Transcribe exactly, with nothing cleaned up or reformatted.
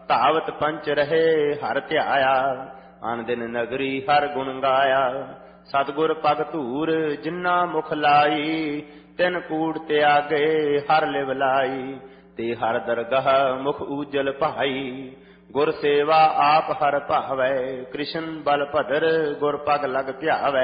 ਧਾਵਤ ਪੰਚ ਰਹੇ ਹਰ ਧਿਆਇਆ। ਅਨ ਦਿਨ ਨਗਰੀ ਹਰ ਗੁਣ ਗਾਇਆ। ਸਤਿਗੁਰ ਪਗ ਧੂਰ ਜਿਨ੍ਹਾਂ ਮੁਖ ਲਾਈ। ਤਿਨ ਕੂੜ ਤਿਆਗੇ ਹਰ ਲਿਵ ਲਾਈ। ਤੇ ਹਰ ਦਰਗਾਹ ਮੁਖ ਊਜਲ ਭਾਈ। ਗੁਰ ਸੇਵਾ ਆਪ ਹਰ ਭਾਵੈ। ਕ੍ਰਿਸ਼ਨ ਬਲ ਭਦਰ ਗੁਰ ਪਗ ਲਗ ਧਿਆਵੈ।